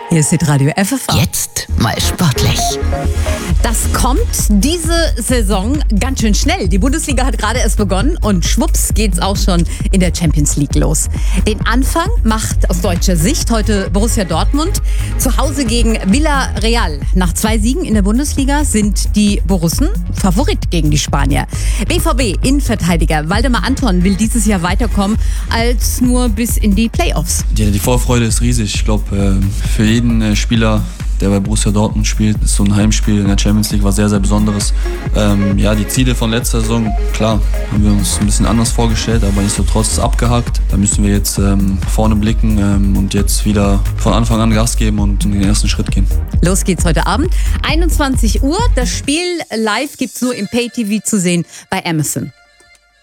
Hier ist Radio FFH. Jetzt mal sportlich. Das kommt diese Saison ganz schön schnell. Die Bundesliga hat gerade erst begonnen und schwupps geht's auch schon in der Champions League los. Den Anfang macht aus deutscher Sicht heute Borussia Dortmund zu Hause gegen Villarreal. Nach 2 Siegen in der Bundesliga sind die Borussen Favorit gegen die Spanier. BVB-Innenverteidiger Waldemar Anton will dieses Jahr weiterkommen als nur bis in die Playoffs. Die Vorfreude ist riesig. Ich glaube, für jeden Spieler, der bei Borussia Dortmund spielt, ist so ein Heimspiel in der Champions League was sehr, sehr Besonderes. Die Ziele von letzter Saison, klar, haben wir uns ein bisschen anders vorgestellt, aber nichtsdestotrotz ist abgehakt. Da müssen wir jetzt vorne blicken und jetzt wieder von Anfang an Gas geben und den ersten Schritt gehen. Los geht's heute Abend, 21 Uhr. Das Spiel live gibt's nur im Pay-TV zu sehen bei Amazon.